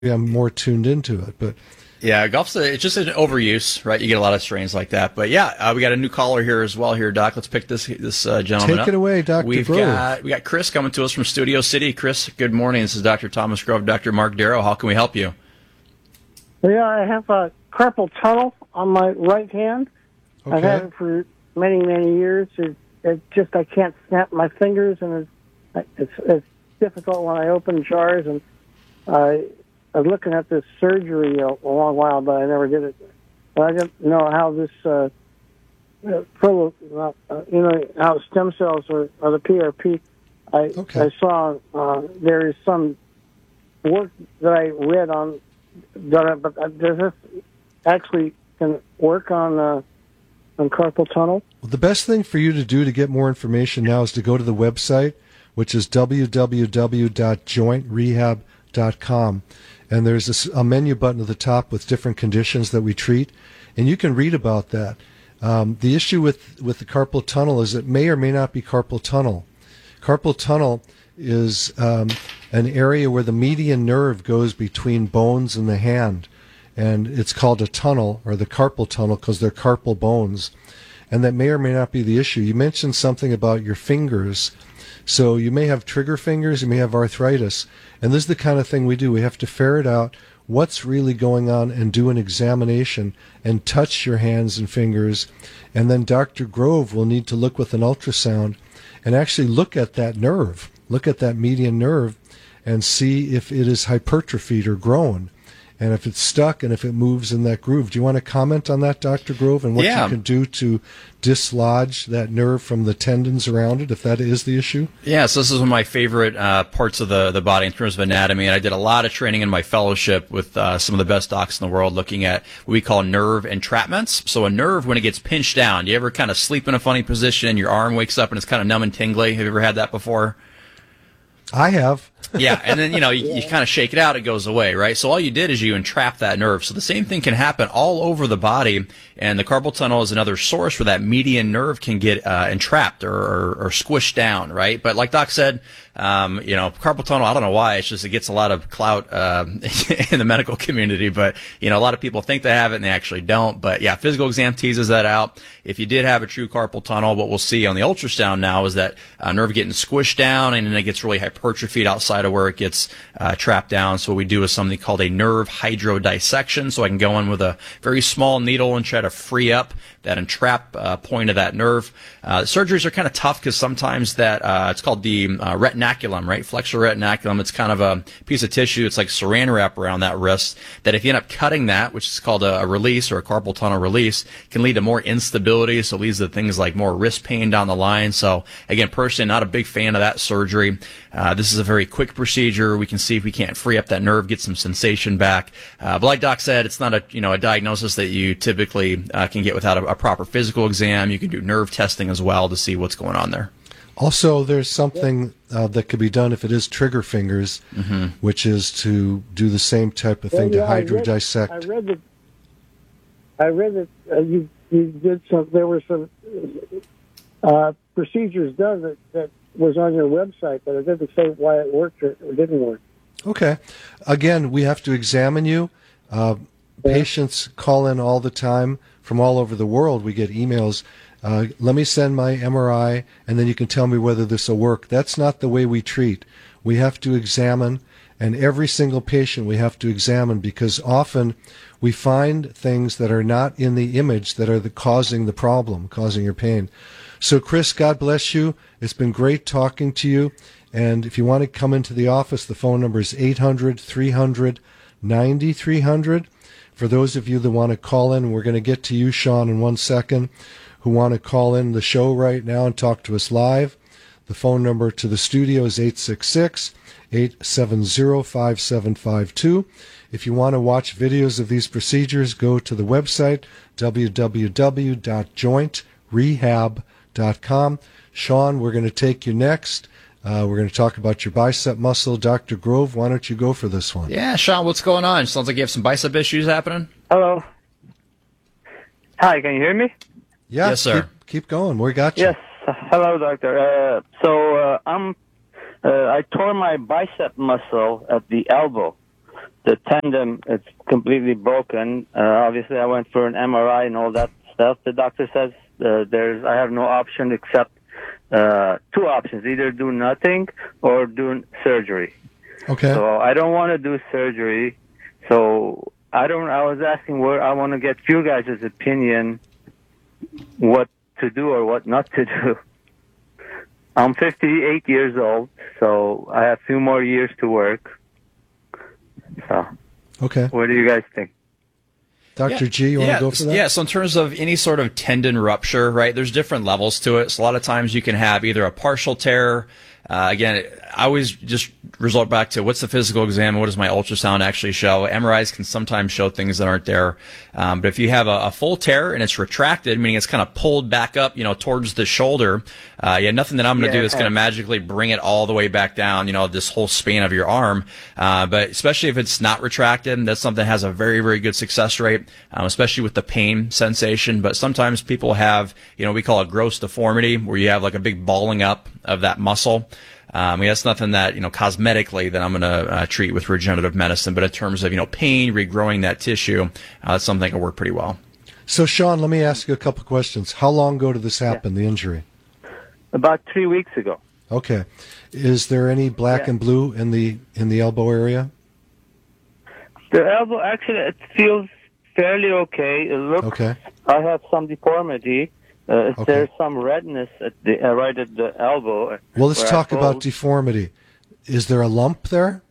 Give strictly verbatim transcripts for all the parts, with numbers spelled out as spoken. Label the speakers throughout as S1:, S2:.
S1: I'm more tuned into it. But
S2: yeah, golf's a, it's just an overuse, right? You get a lot of strains like that. But yeah, uh, we got a new caller here as well. Here, Doc. Let's pick this this uh, gentleman
S1: take
S2: up.
S1: it away, Doctor
S2: We've
S1: Grove.
S2: got we got Chris coming to us from Studio City. Chris, good morning. This is Doctor Thomas Grove, Doctor Mark Darrow. How can we help you?
S3: Yeah, I have a carpal tunnel on my right hand.
S1: Okay.
S3: I've had it for many, many years. It, it just I can't snap my fingers, and it's it's, it's difficult when I open jars. And I, I was looking at this surgery a, a long while, but I never did it. But I didn't know how this, uh, uh, you know, how stem cells or, or the P R P. I
S1: okay.
S3: I saw uh, there is some work that I read on. But does this actually can work on uh, on carpal tunnel?
S1: Well, the best thing for you to do to get more information now is to go to the website, which is w w w dot joint rehab dot com. And there's a, a menu button at the top with different conditions that we treat, and you can read about that. Um, the issue with, with the carpal tunnel is it may or may not be carpal tunnel. Carpal tunnel is um, an area where the median nerve goes between bones and the hand, and it's called a tunnel, or the carpal tunnel, because they're carpal bones, and that may or may not be the issue. You mentioned something about your fingers, so you may have trigger fingers, you may have arthritis, and this is the kind of thing we do. We have to ferret out what's really going on and do an examination and touch your hands and fingers, and then Doctor Grove will need to look with an ultrasound and actually look at that nerve. Look at that median nerve and see if it is hypertrophied or grown, and if it's stuck and if it moves in that groove. Do you want to comment on that, Doctor Grove, and what
S2: yeah.
S1: you can do to dislodge that nerve from the tendons around it, if that is the issue?
S2: Yeah, so this is one of my favorite uh, parts of the, the body in terms of anatomy, and I did a lot of training in my fellowship with uh, some of the best docs in the world looking at what we call nerve entrapments. So a nerve, when it gets pinched down, do you ever kind of sleep in a funny position and your arm wakes up and it's kind of numb and tingly? Have you ever had that before?
S1: I have.
S2: Yeah, and then, you know, you, you kind of shake it out, it goes away, right? So all you did is you entrap that nerve. So the same thing can happen all over the body, and the carpal tunnel is another source where that median nerve can get uh, entrapped or, or, or squished down, right? But like Doc said, um, you know, carpal tunnel, I don't know why, it's just it gets a lot of clout uh, in the medical community, but, you know, a lot of people think they have it and they actually don't. But, yeah, physical exam teases that out. If you did have a true carpal tunnel, what we'll see on the ultrasound now is that uh, nerve getting squished down, and then it gets really hypertrophied outside of where it gets uh, trapped down. So what we do is something called a nerve hydrodissection. So I can go in with a very small needle and try to free up that entrap uh, point of that nerve. Uh, surgeries are kind of tough because sometimes that uh, it's called the uh, retinaculum, right? Flexor retinaculum. It's kind of a piece of tissue. It's like saran wrap around that wrist. That if you end up cutting that, which is called a, a release or a carpal tunnel release, can lead to more instability. So it leads to things like more wrist pain down the line. So again, personally, not a big fan of that surgery. Uh, this is a very quick procedure. We can see if we can't free up that nerve, get some sensation back. Uh, but like Doc said, it's not a you know a diagnosis that you typically uh, can get without a, a proper physical exam. You can do nerve testing as well to see what's going on there.
S1: Also, there's something uh, that could be done if it is trigger fingers, mm-hmm. which is to do the same type of thing, well, yeah, to hydrodissect.
S3: I read that. I read that uh, you you did some. There were some uh, procedures done that, that was on your website, but it didn't say why it worked or, or didn't work.
S1: Okay. Again, we have to examine you. Uh, yeah. Patients call in all the time from all over the world. We get emails. Uh, let me send my M R I, and then you can tell me whether this will work. That's not the way we treat. We have to examine, and every single patient we have to examine, because often we find things that are not in the image that are the causing the problem, causing your pain. So, Chris, God bless you. It's been great talking to you. And if you want to come into the office, the phone number is eight hundred, three hundred, ninety-three hundred. For those of you that want to call in, we're going to get to you, Sean, in one second, who want to call in the show right now and talk to us live. The phone number to the studio is eight six six, eight seven zero, five seven five two. If you want to watch videos of these procedures, go to the website, w w w dot joint rehab dot com. Sean, we're going to take you next. Uh, we're going to talk about your bicep muscle. Doctor Grove, why don't you go for this one?
S2: Yeah, Sean, what's going on? Sounds like you have some bicep issues happening.
S4: Hello. Hi, can you hear me?
S1: Yeah,
S2: yes, sir.
S1: Keep, keep going. We got you.
S4: Yes. Hello, doctor. Uh, so uh, I'm. Uh, I tore my bicep muscle at the elbow. the tendon is completely broken. Uh, obviously, I went for an M R I and all that stuff. The doctor says uh, there's I have no option except uh, two options: either do nothing or do surgery.
S1: Okay.
S4: So I don't want to do surgery. So I don't. I was asking where I want to get you guys' opinion, what to do or what not to do. I'm fifty-eight years old, so I have a few more years to work. So,
S1: Okay.
S4: what do you guys think?
S1: Doctor
S2: Yeah.
S1: G, you want
S2: yeah.
S1: to go for that?
S2: Yeah, so in terms of any sort of tendon rupture, right, there's different levels to it. So a lot of times you can have either a partial tear. Uh, again, I always just resort back to what's the physical exam, what does my ultrasound actually show? M R Is can sometimes show things that aren't there. Um, but if you have a, a full tear and it's retracted, meaning it's kind of pulled back up, you know, towards the shoulder, uh, yeah, nothing that I'm going to
S4: Yeah,
S2: do is going to
S4: okay.
S2: magically bring it all the way back down, you know, this whole span of your arm. Uh, but especially if it's not retracted, that's something that has a very, very good success rate, um, especially with the pain sensation. But sometimes people have, you know, we call it gross deformity, where you have like a big balling up of that muscle. Um, I mean, that's nothing that, you know, cosmetically that I'm going to uh, treat with regenerative medicine. But in terms of, you know, pain, regrowing that tissue, uh, that's something that can work pretty well.
S1: So, Sean, let me ask you a couple questions. How long ago did this happen, the injury?
S4: About three weeks ago.
S1: Okay. Is there any black
S4: Yeah.
S1: and blue in the in the elbow area?
S4: The elbow, actually, it feels fairly okay. It looks,
S1: Okay.
S4: I have some deformity. Uh,
S1: Okay.
S4: There's some redness at the uh, right at the elbow.
S1: Well, let's
S4: where I
S1: talk about
S4: pulled.
S1: deformity. Is there a lump there?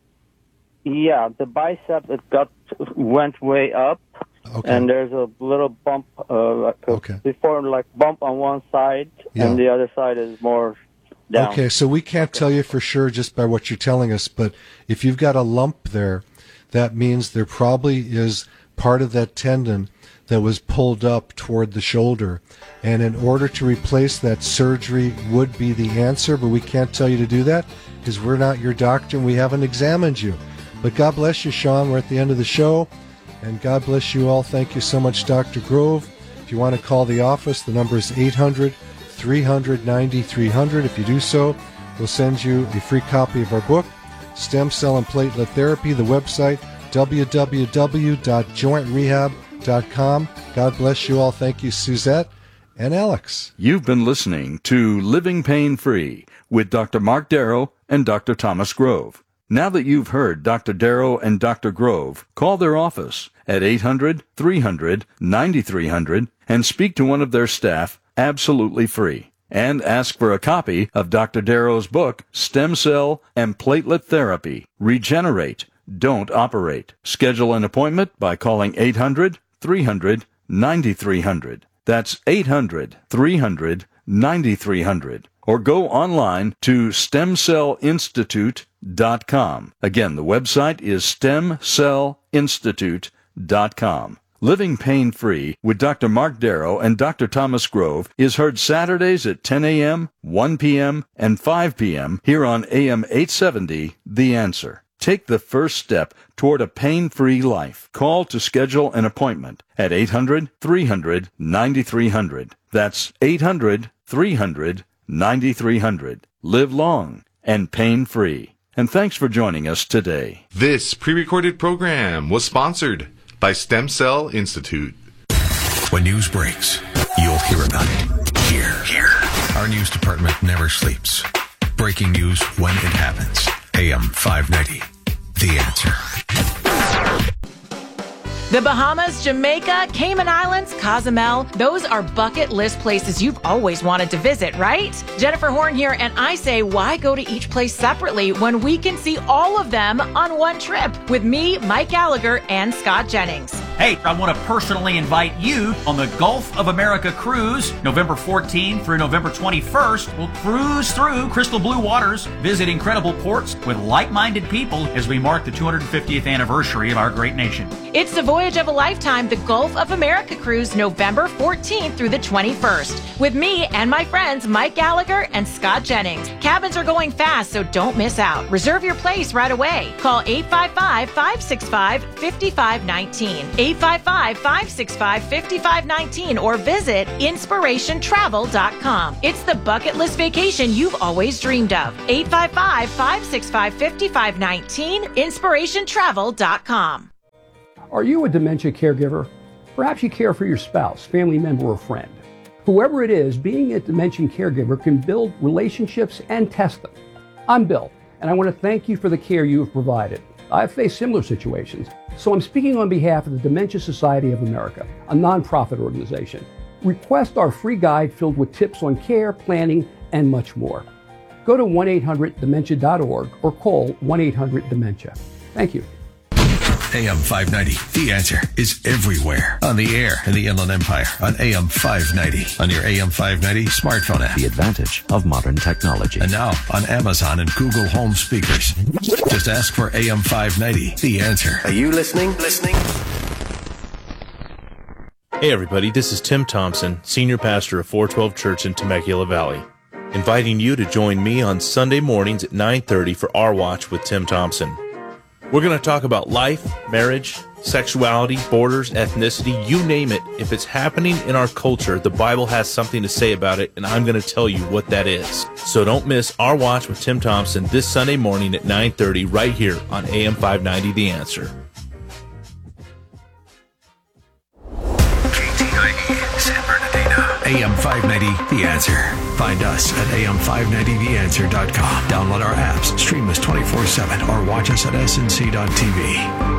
S4: Yeah, the bicep it got went way up,
S1: Okay.
S4: and there's a little bump, uh, like a
S1: Okay.
S4: deformed like bump on one side,
S1: Yeah.
S4: and the other side is more down.
S1: Okay, so we can't tell you for sure just by what you're telling us, but if you've got a lump there, that means there probably is part of that tendon that was pulled up toward the shoulder. And in order to replace that, surgery would be the answer, but we can't tell you to do that because we're not your doctor and we haven't examined you. But God bless you, Sean. We're at the end of the show. And God bless you all. Thank you so much, Doctor Grove. If you want to call the office, the number is eight hundred, three hundred, ninety-three hundred. If you do so, we'll send you a free copy of our book, Stem Cell and Platelet Therapy, the website, w w w dot joint rehab dot com. God bless you all. Thank you, Suzette and Alex.
S5: You've been listening to Living Pain Free with Doctor Mark Darrow and Doctor Thomas Grove. Now that you've heard Doctor Darrow and Doctor Grove, call their office at eight hundred, three hundred, ninety-three hundred and speak to one of their staff absolutely free. And ask for a copy of Doctor Darrow's book, Stem Cell and Platelet Therapy. Regenerate. Don't operate. Schedule an appointment by calling eight hundred, three hundred, ninety-three hundred. That's eight hundred, three hundred, ninety-three hundred. Or go online to stem cell institute dot com. Again, the website is stem cell institute dot com. Living Pain Free with Doctor Mark Darrow and Doctor Thomas Grove is heard Saturdays at ten a.m., one p.m., and five p.m. here on A M eight seventy, The Answer. Take the first step toward a pain-free life. Call to schedule an appointment at eight hundred, three hundred, ninety-three hundred. That's eight hundred, three hundred, ninety-three hundred. Live long and pain-free. And thanks for joining us today.
S6: This pre-recorded program was sponsored by Stem Cell Institute.
S7: When news breaks, you'll hear about it here. Here. Our news department never sleeps. Breaking news when it happens. A M five ninety. The Answer.
S8: The Bahamas, Jamaica, Cayman Islands, Cozumel, those are bucket list places you've always wanted to visit, right? Jennifer Horn here, and I say, why go to each place separately when we can see all of them on one trip with me, Mike Gallagher, and Scott Jennings?
S9: Hey, I want to personally invite you on the Gulf of America cruise, November fourteenth through November twenty-first. We'll cruise through crystal blue waters, visit incredible ports with like-minded people as we mark the two hundred fiftieth anniversary of our great nation.
S8: It's the voyage of a lifetime, the Gulf of America cruise, November fourteenth through the twenty-first, with me and my friends Mike Gallagher and Scott Jennings. Cabins are going fast, so don't miss out. Reserve your place right away. Call eight five five, five six five, five five one nine, eight five five, five six five, five five one nine or visit inspiration travel dot com. It's the bucket list vacation you've always dreamed of. eight five five, five six five, five five one nine, inspiration travel dot com.
S10: Are you a dementia caregiver? Perhaps you care for your spouse, family member, or friend. Whoever it is, being a dementia caregiver can build relationships and test them. I'm Bill, and I want to thank you for the care you have provided. I've faced similar situations, so I'm speaking on behalf of the Dementia Society of America, a nonprofit organization. Request our free guide filled with tips on care, planning, and much more. Go to one eight hundred dementia dot org or call one eight hundred dementia. Thank you.
S7: A M five ninety, The Answer, is everywhere. On the air in the Inland Empire on A M five ninety. On your A M five ninety smartphone app.
S11: The advantage of modern technology.
S7: And now on Amazon and Google Home speakers. Just ask for A M five ninety, The Answer.
S12: Are you listening? Listening?
S13: Hey everybody, this is Tim Thompson, Senior Pastor of four twelve Church in Temecula Valley, inviting you to join me on Sunday mornings at nine thirty for Our Watch with Tim Thompson. We're going to talk about life, marriage, sexuality, borders, ethnicity, you name it. If it's happening in our culture, the Bible has something to say about it, and I'm going to tell you what that is. So don't miss Our Watch with Tim Thompson this Sunday morning at nine thirty right here on A M five ninety The Answer.
S7: K T I E, San Bernardino. A M five ninety The Answer. Find us at A M five ninety the answer dot com. Download our apps, stream us twenty-four seven, or watch us at S N C dot T V.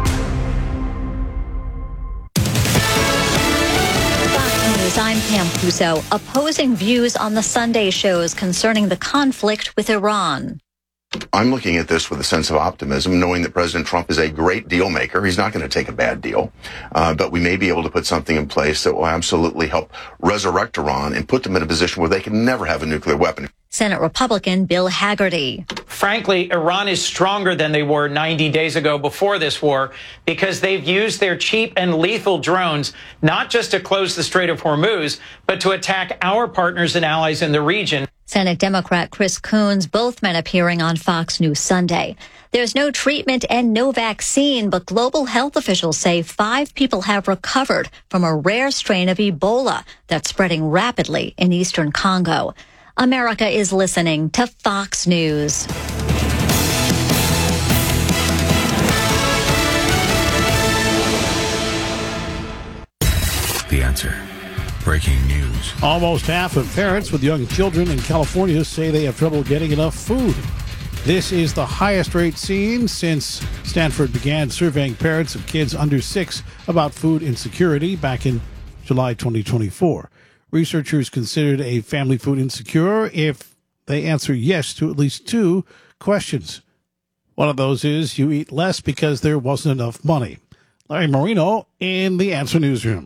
S14: Fox News, I'm Pam Puso. Opposing views on the Sunday shows concerning the conflict with Iran.
S15: I'm looking at this with a sense of optimism, knowing that President Trump is a great deal maker. He's not going to take a bad deal, uh, but we may be able to put something in place that will absolutely help resurrect Iran and put them in a position where they can never have a nuclear weapon.
S14: Senate Republican Bill Haggerty.
S16: Frankly, Iran is stronger than they were ninety days ago before this war because they've used their cheap and lethal drones not just to close the Strait of Hormuz, but to attack our partners and allies in the region.
S14: Senate Democrat Chris Coons, both men appearing on Fox News Sunday. There's no treatment and no vaccine, but global health officials say five people have recovered from a rare strain of Ebola that's spreading rapidly in eastern Congo. America is listening to Fox News.
S7: The Answer. Breaking news.
S17: Almost half of parents with young children in California say they have trouble getting enough food. This is the highest rate seen since Stanford began surveying parents of kids under six about food insecurity back in July twenty twenty-four. Researchers considered a family food insecure if they answer yes to at least two questions. One of those is you eat less because there wasn't enough money. Larry Marino in the Answer Newsroom.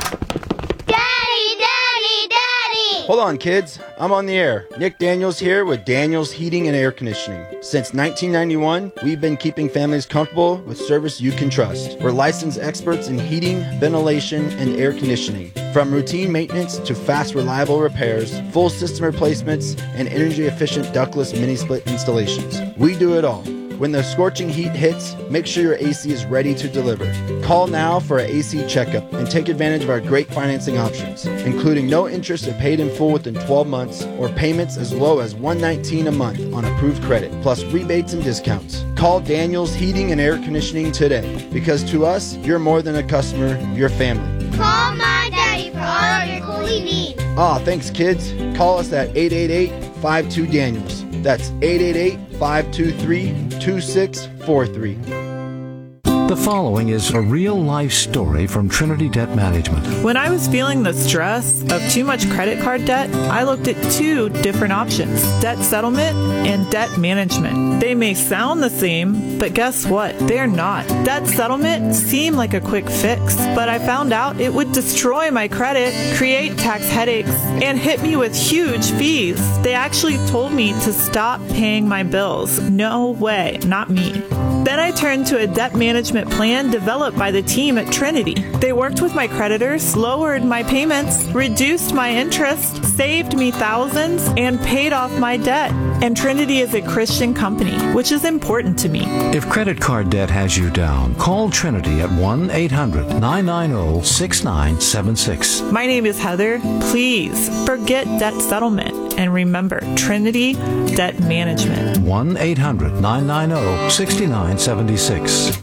S18: Hold on, kids. I'm on the air. Nick Daniels here with Daniels Heating and Air Conditioning. Since nineteen ninety-one, we've been keeping families comfortable with service you can trust. We're licensed experts in heating, ventilation, and air conditioning. From routine maintenance to fast, reliable repairs, full system replacements, and energy-efficient ductless mini-split installations. We do it all. When the scorching heat hits, make sure your A C is ready to deliver. Call now for an A C checkup and take advantage of our great financing options, including no interest if paid in full within twelve months or payments as low as one hundred nineteen dollars a month on approved credit, plus rebates and discounts. Call Daniels Heating and Air Conditioning today, because to us, you're more than a customer, you're family.
S19: Call my daddy for all of your cooling needs.
S18: Ah, thanks, kids. Call us at eight eight eight, five two, Daniels. That's eight eight eight, five two three, two six four three.
S11: The following is a real-life story from Trinity Debt Management.
S20: When I was feeling the stress of too much credit card debt, I looked at two different options, debt settlement and debt management. They may sound the same, but guess what? They're not. Debt settlement seemed like a quick fix, but I found out it would destroy my credit, create tax headaches, and hit me with huge fees. They actually told me to stop paying my bills. No way, not me. Then I turned to a debt management plan developed by the team at Trinity. They worked with my creditors, lowered my payments, reduced my interest, saved me thousands, and paid off my debt. And Trinity is a Christian company, which is important to me.
S11: If credit card debt has you down, call Trinity at one eight hundred nine nine zero six nine seven six.
S20: My name is Heather. Please forget debt settlement and remember Trinity Debt Management.
S11: one eight hundred nine nine zero six nine seven six.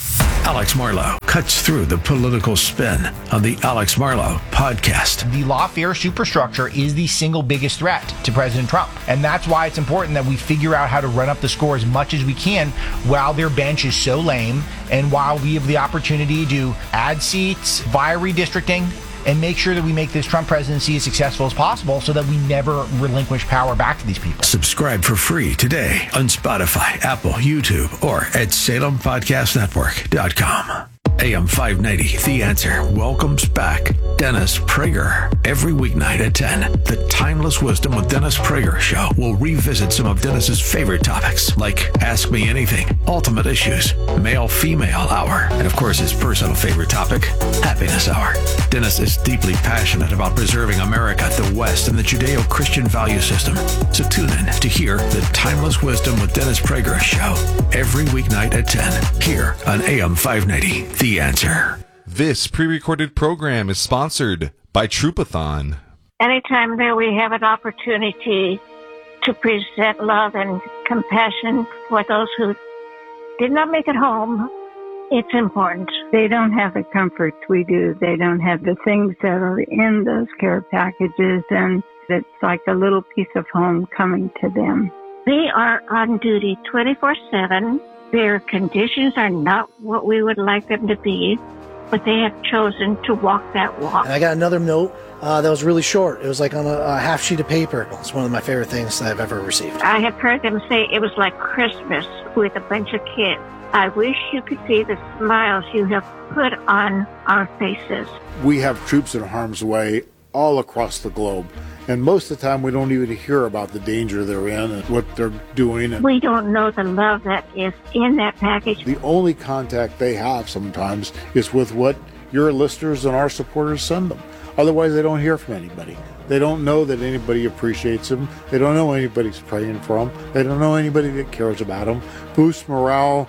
S12: Alex Marlow cuts through the political spin on the Alex Marlow podcast.
S2: The lawfare superstructure is the single biggest threat to President Trump. And that's why it's important that we figure out how to run up the score as much as we can while their bench is so lame and while we have the opportunity to add seats via redistricting and make sure that we make this Trump presidency as successful as possible so that we never relinquish power back to these people.
S12: Subscribe for free today on Spotify, Apple, YouTube, or at Salem Podcast Network dot com. A M five ninety, The Answer welcomes back Dennis Prager. Every weeknight at ten, the Timeless Wisdom with Dennis Prager show will revisit some of Dennis's favorite topics, like Ask Me Anything, Ultimate Issues, Male-Female Hour, and of course his personal favorite topic, Happiness Hour. Dennis is deeply passionate about preserving America, the West, and the Judeo-Christian value system. So tune in to hear the Timeless Wisdom with Dennis Prager show every weeknight at ten, here on A M five ninety, The Answer.
S6: This pre-recorded program is sponsored by Troopathon.
S21: Anytime that we have an opportunity to present love and compassion for those who did not make it home, it's important.
S22: They don't have the comforts we do. They don't have the things that are in those care packages, and it's like a little piece of home coming to them.
S21: They are on duty twenty-four seven. Their conditions are not what we would like them to be, but they have chosen to walk that walk.
S23: And I got another note uh, that was really short. It was like on a, a half sheet of paper. It's one of my favorite things that I've ever received.
S21: I have heard them say it was like Christmas with a bunch of kids. I wish you could see the smiles you have put on our faces.
S24: We have troops in harm's way all across the globe. And most of the time, we don't even hear about the danger they're in and what they're doing. And
S21: we don't know the love that is in that package.
S24: The only contact they have sometimes is with what your listeners and our supporters send them. Otherwise, they don't hear from anybody. They don't know that anybody appreciates them. They don't know anybody's praying for them. They don't know anybody that cares about them. Boosts morale,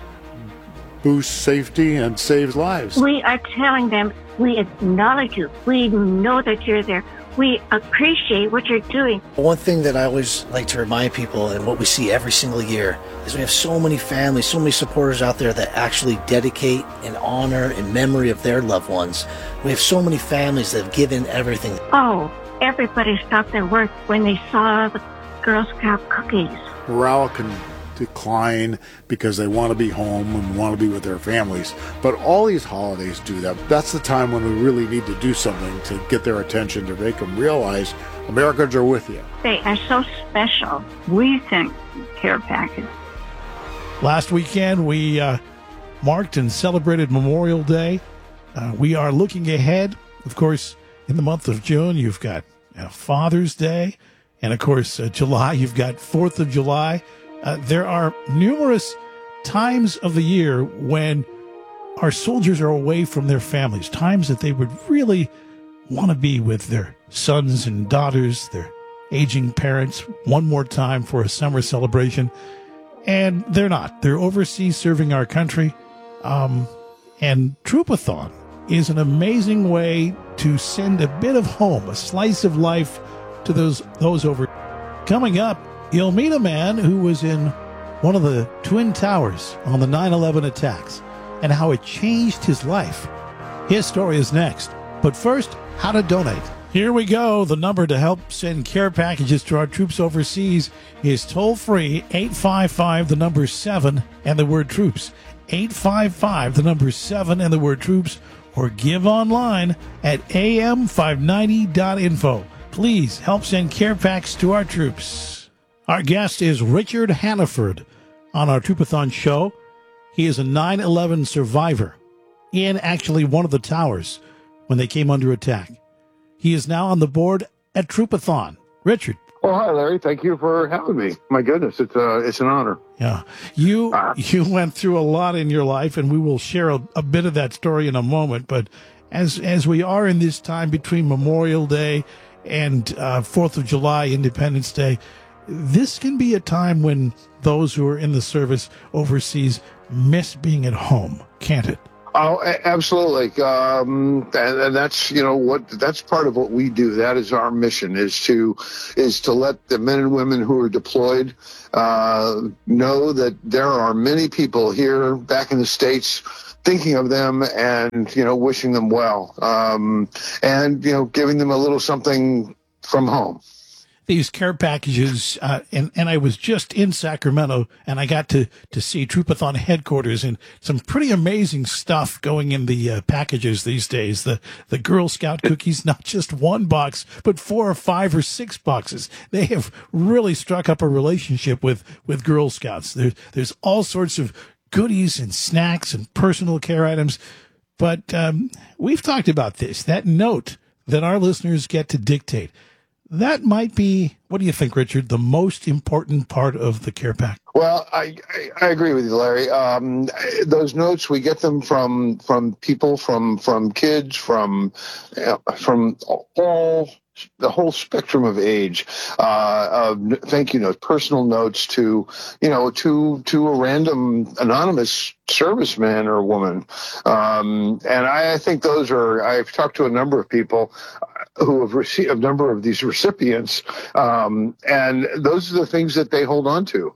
S24: boosts safety, and saves lives.
S21: We are telling them we acknowledge you. We know that you're there. We appreciate what you're doing.
S23: One thing that I always like to remind people, and what we see every single year, is we have so many families, so many supporters out there that actually dedicate and honor in memory of their loved ones. We have so many families that have given everything.
S21: Oh, everybody stopped their work when they saw the Girl Scout cookies.
S24: Morale can decline because they want to be home and want to be with their families. But all these holidays do that. That's the time when we really need to do something to get their attention, to make them realize Americans are with you.
S21: They are so special.
S22: We think care package.
S17: Last weekend, we uh, marked and celebrated Memorial Day. Uh, we are looking ahead. Of course, in the month of June, you've got uh, Father's Day. And, of course, uh, July, you've got fourth of July. Uh, there are numerous times of the year when our soldiers are away from their families, times that they would really want to be with their sons and daughters, their aging parents, one more time for a summer celebration. And they're not. They're overseas serving our country. Um, and Troopathon is an amazing way to send a bit of home, a slice of life to those those over. Coming up, you'll meet a man who was in one of the Twin Towers on the nine eleven attacks and how it changed his life. His story is next. But first, how to donate. Here we go. The number to help send care packages to our troops overseas is toll-free, eight five five, the number seven, and the word troops. eight five five, the number seven, and the word troops, or give online at A M five ninety dot info. Please help send care packs to our troops. Our guest is Richard Hannaford on our Troopathon show. He is a nine eleven survivor in actually one of the towers when they came under attack. He is now on the board at Troopathon. Richard.
S25: Oh,
S1: Well, hi, Larry. Thank you for having me. My goodness, it's uh, it's an honor.
S17: Yeah, you
S1: uh,
S17: you went through a lot in your life, and we will share a, a bit of that story in a moment. But as as we are in this time between Memorial Day and uh, Fourth of July, Independence Day, this can be a time when those who are in the service overseas miss being at home, can't it?
S1: Oh, absolutely. Um, and, and that's, you know, what, that's part of what we do. That is our mission, is to, is to let the men and women who are deployed, uh, know that there are many people here back in the States thinking of them and, you know, wishing them well. Um, and, you know, giving them a little something from home.
S17: These care packages, uh, and, and I was just in Sacramento, and I got to, to see Troopathon headquarters, and some pretty amazing stuff going in the uh, packages these days. The the Girl Scout cookies, not just one box, but four or five or six boxes. They have really struck up a relationship with, with Girl Scouts. There, there's all sorts of goodies and snacks and personal care items. But um, we've talked about this, that note that our listeners get to dictate. That might be, what do you think, Richard, the most important part of the care pack?
S1: Well, I, I, I agree with you, Larry. Um, those notes, we get them from from people, from from kids, from you know, from all the whole spectrum of age. Uh, of thank you notes, personal notes to you know to to a random anonymous serviceman or woman, um, and I, I think those are. I've talked to a number of people who have received a number of these recipients, um, and those are the things that they hold on to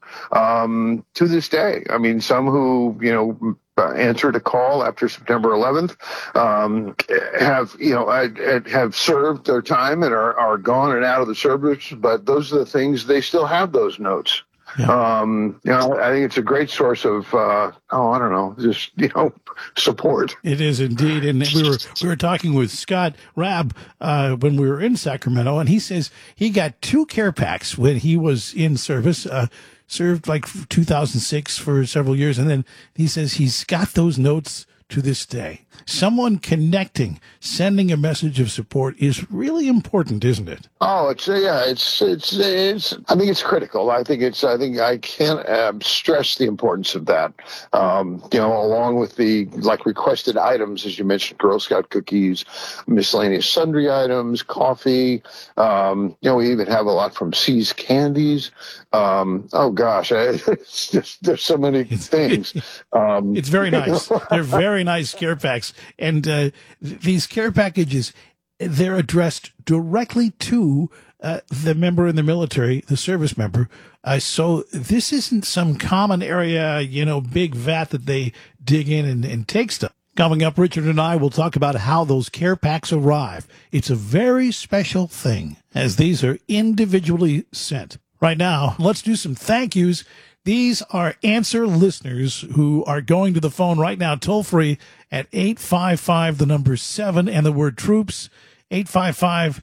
S1: um, to this day. I mean, some who, you know, uh, answered a call after September eleventh, um, have, you know, have served their time and are, are gone and out of the service, but those are the things, they still have those notes. Yeah. Um, you know, I think it's a great source of, uh, oh, I don't know, just, you know, support.
S17: It is indeed. And we were, we were talking with Scott Rabb, uh, when we were in Sacramento, and he says he got two care packs when he was in service, uh, served like two thousand six for several years. And then he says he's got those notes to this day. Someone connecting, sending a message of support is really important, isn't it?
S1: Oh, it's yeah, it's it's it's. I think it's critical. I think it's. I think I can't uh, stress the importance of that. Um, you know, along with the like requested items, as you mentioned, Girl Scout cookies, miscellaneous sundry items, coffee. Um, you know, we even have a lot from C's Candies. Um, oh gosh, I, it's just, there's so many things. Um,
S17: it's very nice. They're very nice care packs. And uh, th- these care packages, they're addressed directly to uh, the member in the military, the service member. Uh, so this isn't some common area, you know, big vat that they dig in and, and take stuff. Coming up, Richard and I will talk about how those care packs arrive. It's a very special thing, as these are individually sent. Right now, let's do some thank yous. These are answer listeners who are going to the phone right now, toll free at eight five five, the number seven and the word troops, eight five five,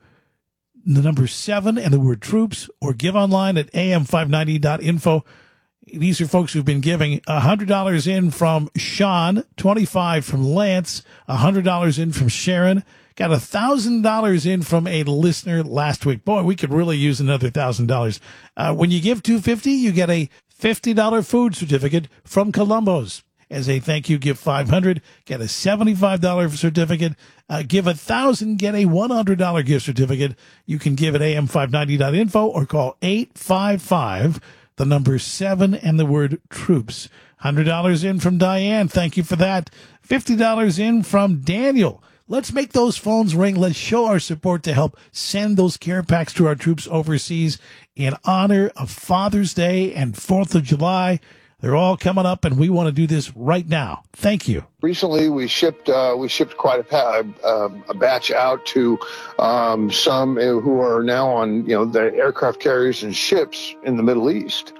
S17: the number seven and the word troops, or give online at a m five ninety dot info. These are folks who've been giving one hundred dollars in from Sean, twenty-five from Lance, one hundred dollars in from Sharon, got one thousand dollars in from a listener last week. Boy, we could really use another one thousand dollars. Uh, when you give two hundred fifty dollars, you get a fifty dollars food certificate from Columbo's. As a thank you, give five hundred dollars, get a seventy-five dollars certificate. Uh, give one thousand dollars, get a one hundred dollars gift certificate. You can give at a m five ninety dot info or call eight five five, the number seven and the word troops. one hundred dollars in from Diane. Thank you for that. fifty dollars in from Daniel. Let's make those phones ring. Let's show our support to help send those care packs to our troops overseas in honor of Father's Day and fourth of July. They're all coming up, and we want to do this right now. Thank you.
S1: Recently, we shipped uh, we shipped quite a, pa- uh, a batch out to um, some who are now on you know the aircraft carriers and ships in the Middle East.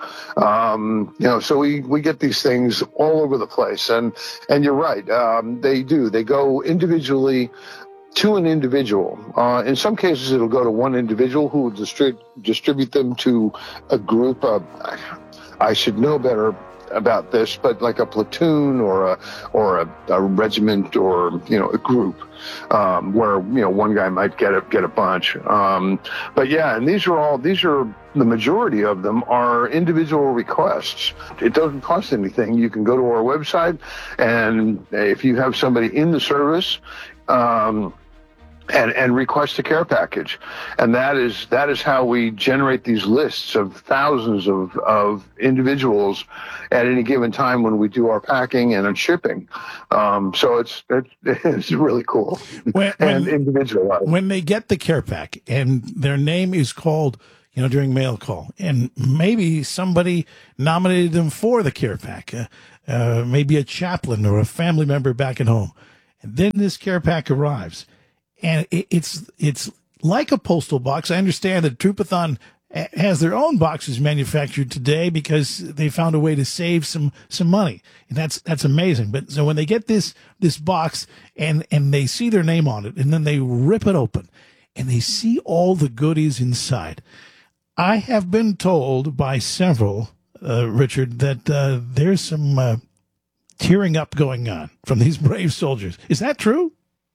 S1: Um, you know, so we, we get these things all over the place, and and you're right, um, they do. They go individually to an individual. Uh, in some cases, it'll go to one individual who will distri- distribute them to a group of. I should know better. about this, but like a platoon or a or a, a regiment or you know a group um, where you know one guy might get a get a bunch. Um, but yeah, and these are all these are the majority of them are individual requests. It doesn't cost anything. You can go to our website, and if you have somebody in the service. Um, And, and request a care package. And that is that is how we generate these lists of thousands of, of individuals at any given time when we do our packing and shipping. Um, so it's it, it's really cool
S17: when,
S1: and
S17: when,
S1: individualized.
S17: When they get the care pack and their name is called, you know, during mail call, and maybe somebody nominated them for the care pack, uh, uh, maybe a chaplain or a family member back at home. And then this care pack arrives. And it's it's like a postal box. I understand that Troopathon has their own boxes manufactured today because they found a way to save some some money, and that's that's amazing. But so when they get this this box and and they see their name on it, and then they rip it open, and they see all the goodies inside. I have been told by several, uh, Richard, that uh, there's some uh, tearing up going on from these brave soldiers. Is that true?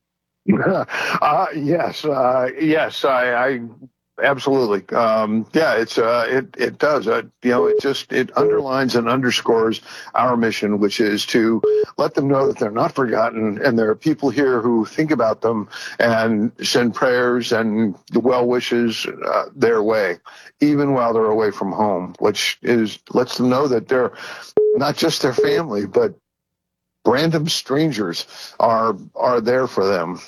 S1: Uh, yes, uh, yes, I, I absolutely. Um, yeah, it's, uh, it, it does, uh, you know, it just, it underlines and underscores our mission, which is to let them know that they're not forgotten. And there are people here who think about them and send prayers and well wishes uh, their way, even while they're away from home, which is, lets them know that they're not just their family, but random strangers are, are there for them.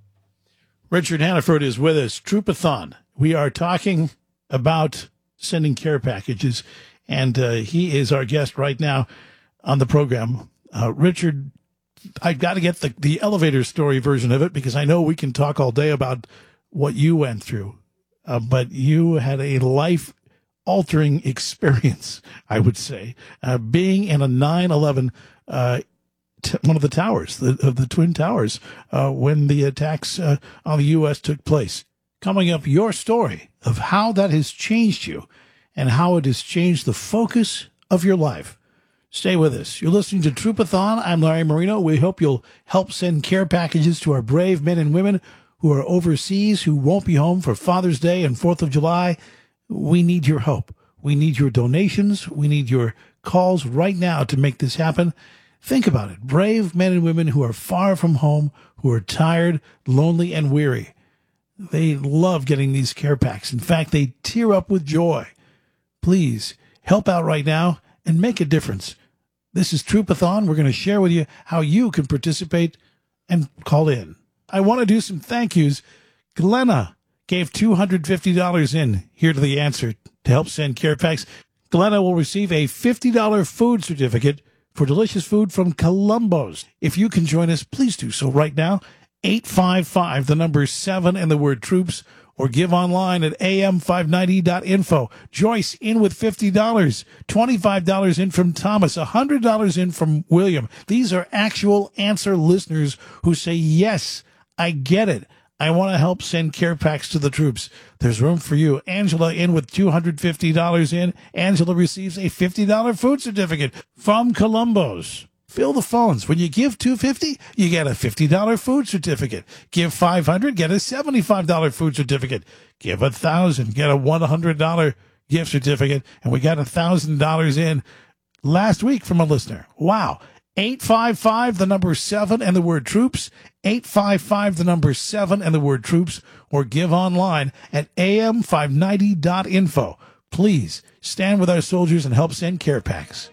S17: Richard Hannaford is with us. Troopathon. We are talking about sending care packages, and uh, he is our guest right now on the program. Uh, Richard, I've got to get the, the elevator story version of it because I know we can talk all day about what you went through, uh, but you had a life-altering experience, I would say, uh, being in a nine eleven uh one of the towers, the, of the Twin Towers, uh, when the attacks uh, on the U S took place. Coming up, your story of how that has changed you and how it has changed the focus of your life. Stay with us. You're listening to Troopathon. I'm Larry Marino. We hope you'll help send care packages to our brave men and women who are overseas, who won't be home for Father's Day and fourth of July. We need your help. We need your donations. We need your calls right now to make this happen. Think about it. Brave men and women who are far from home, who are tired, lonely, and weary. They love getting these care packs. In fact, they tear up with joy. Please help out right now and make a difference. This is Troopathon. We're going to share with you how you can participate and call in. I want to do some thank yous. Glenna gave two hundred fifty dollars in here to the answer to help send care packs. Glenna will receive a fifty dollars food certificate for delicious food from Columbo's. If you can join us, please do so right now. eight five five, the number seven and the word troops, or give online at a m five ninety dot info. Joyce in with fifty dollars, twenty-five dollars in from Thomas, one hundred dollars in from William. These are actual answer listeners who say, yes, I get it. I want to help send care packs to the troops. There's room for you. Angela in with two hundred fifty dollars in. Angela receives a fifty dollars food certificate from Columbo's. Fill the phones. When you give two hundred fifty dollars, you get a fifty dollars food certificate. Give five hundred dollars, get a seventy-five dollars food certificate. Give one thousand dollars, get a one hundred dollars gift certificate. And we got one thousand dollars in last week from a listener. Wow. eight five five, the number seven and the word troops. eight five five, the number seven and the word troops. Or give online at a m five ninety dot info. Please stand with our soldiers and help send care packs.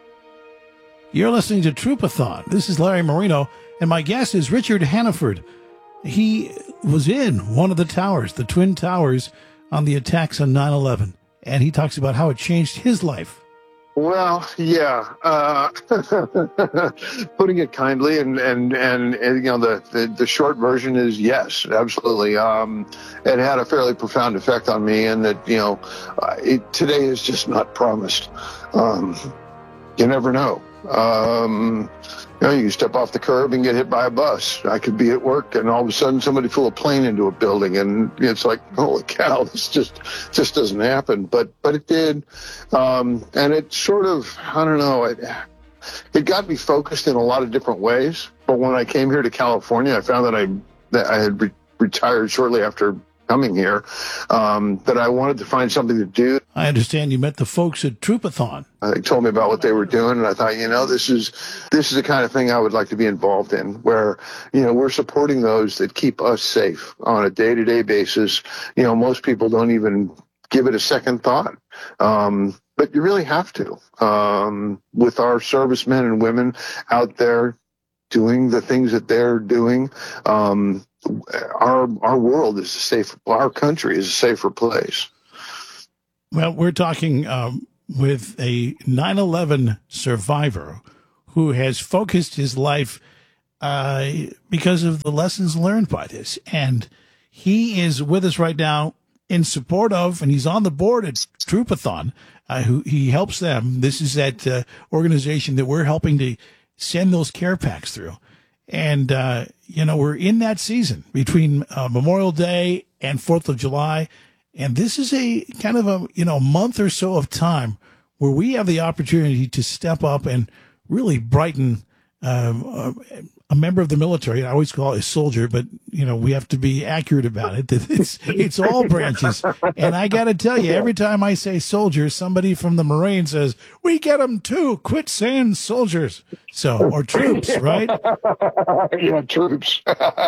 S17: You're listening to Troopathon. This is Larry Marino, and my guest is Richard Hannaford. He was in one of the towers, the Twin Towers, on the attacks on nine eleven, and he talks about how it changed his life.
S1: Well, yeah, uh, putting it kindly, and, and, and, and you know, the, the, the short version is yes, absolutely. Um, it had a fairly profound effect on me, and that, you know, uh, it, today is just not promised. Um, you never know. Um, You know, you step off the curb and get hit by a bus. I could be at work and all of a sudden somebody flew a plane into a building, and it's like, holy cow, this just just doesn't happen. But but it did, um, and it sort of, I don't know, it, it got me focused in a lot of different ways. But when I came here to California, I found that I that I had re- retired shortly after coming here, um, that I wanted to find something to do.
S17: I understand you met the folks at Troopathon.
S1: They told me about what they were doing, and I thought, you know, this is this is the kind of thing I would like to be involved in, where, you know, we're supporting those that keep us safe on a day-to-day basis. You know, most people don't even give it a second thought, um, but you really have to. Um, with our servicemen and women out there doing the things that they're doing, um, our our world is a safe, our country is a safer place.
S17: Well, we're talking um, with a nine eleven survivor who has focused his life uh, because of the lessons learned by this. And he is with us right now in support of, and he's on the board at Troopathon, uh, who he helps them. This is that uh, organization that we're helping to send those care packs through. And, uh, you know, we're in that season between uh, Memorial Day and fourth of July. And this is a kind of a, you know, month or so of time where we have the opportunity to step up and really brighten um, a, a member of the military. I always call it a soldier, but, you know, we have to be accurate about it. It's, it's all branches. And I got to tell you, every time I say soldier, somebody from the Marines says, we get them too. Quit saying soldiers. So, or troops, right?
S1: Yeah, troops.